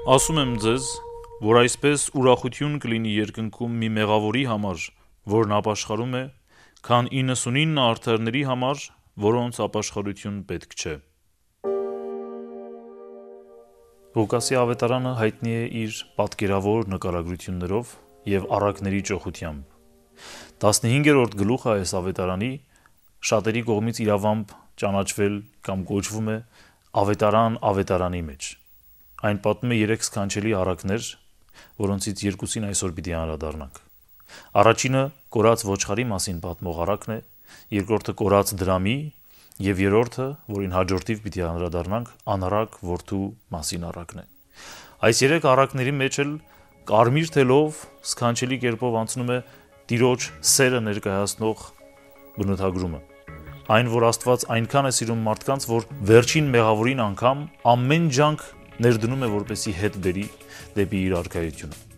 Ասում եմ ձեզ, որ այսպես ուրախություն կլինի երկնքում մի մեղավորի համար, որն ապաշխարում է, քան 99 արդարների համար, որոնց ապաշխարություն պետք չէ։ Ղուկասի ավետարանը հայտնի է իր պատկերավոր նկարագրություններով եւ առակների ճոխությամբ։ 15-րդ գլուխը այս ավետարանի շատերի կողմից իրավամբ ճանաչվել կամ կոչվում է ավետարան ավետարանի մեջ։ Այն պատմում է 3 սքանչելի առակներ, որոնցից երկուսին այսօր պիտի անդրադառնանք։ Առաջինը կորած ոչխարի մասին պատմող առակն է, երկրորդը կորած դրամի եւ երրորդը, որին հաջորդիվ պիտի անդրադառնանք, անառակ որդու մասին առակն է։ Այս 3 առակների մեջ էլ կարմիր թելով սքանչելի կերպով անցնում է Տիրոջ սերը ներկայացնող բնութագրումը։ Այն, որ Աստված այնքան է սիրում մարդկանց, որ վերջին մեղավորին անգամ ամեն ջանք ներդնում է, որպեսի հետ բերի դեպի իր արքայությունը։